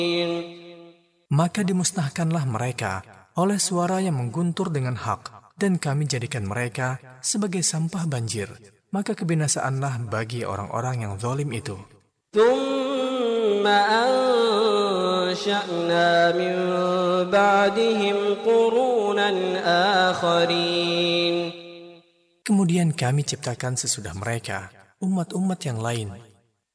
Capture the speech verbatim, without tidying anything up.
Maka dimusnahkanlah mereka oleh suara yang mengguntur dengan hak, dan kami jadikan mereka sebagai sampah banjir. Maka kebinasaanlah bagi orang-orang yang zalim itu. ثم أنشأنا من بعدهم قرونا آخرين. Kemudian kami ciptakan sesudah mereka umat-umat yang lain